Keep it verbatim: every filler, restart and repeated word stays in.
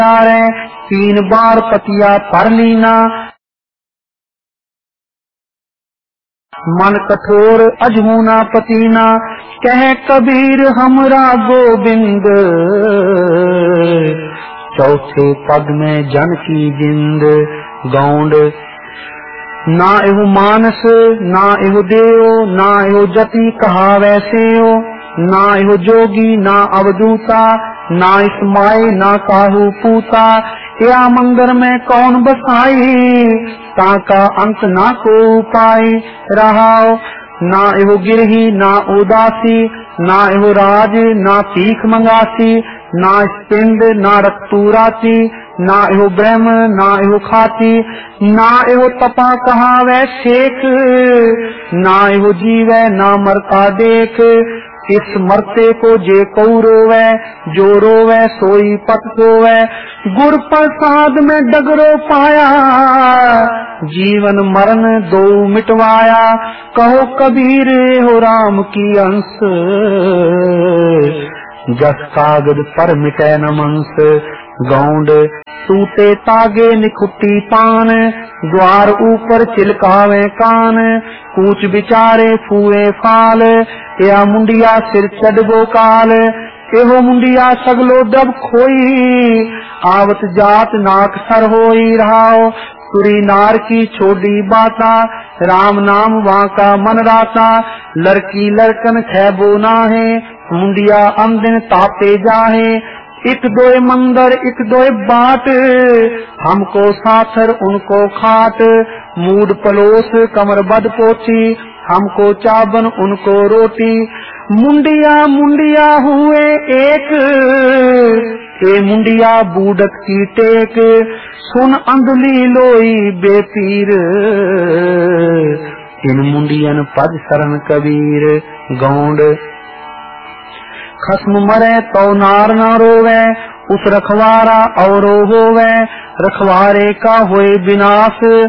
तीन बार पतिया पर लीना, मन कठोर अजमुना पतीना। कह कबीर हमरा गोविंद, चौथे पद में जन की जिंद। गौंड ना एहु मानस ना एहु देव, ना एहु जति कहा वैसे हो, ना एहु जोगी ना अवधूता, ना इस माए ना काहू पूता। या मंदिर में कौन बसाई, ताका अंत ना को पाई रहाओ। ना एहु गिरही ना उदासी, ना एहु राज ना तीख मंगासी, ना पिंड ना रक्तूराती, ना एहु ब्रह्म ना एहु खाती। ना एहु तपा कहावे शेख, ना एहु जीवे ना मरता देख। इस मरते को जे को रोवे, जो रोवे सोई पत सोवे। गुर प्रसाद में डगरो पाया, जीवन मरण दो मिटवाया। कहो कबीर हो राम की अंश, जस कागज पर मिटे न मंस। गौंड सूते तागे निखुट्टी पान, द्वार ऊपर चिलकावे कान। कूच बिचारे फूए फाल, या मुंडिया सिर चढ़गो काल। एहो मुंडिया सगलो डब खोई, आवत जात नाक सर होई रहाओ। सुरी नार की छोड़ी बाता, राम नाम वहाँ का मन राता। लड़की लड़कन खैबो नाहे, मुंडिया अंदिन तापे जाहे। एक दोए मंदर एक दोए बाट, हमको साथर उनको खाट। मूड पलोस कमर बद पोथी, हमको चाबन उनको रोटी। मुंडिया मुंडिया हुए एक, ए मुंडिया बूढ़त की टेक। सुन अंधली लोई बेपीर, इन मुंडियन पद शरण कबीर। गौंड खस्म मरे तो नार न रोवे, उस रखवारा औरो होवे। रखवारे का होए विनाश,